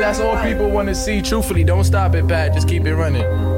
that's all people want to see. Truthfully, don't stop it, Pat. Just keep it running.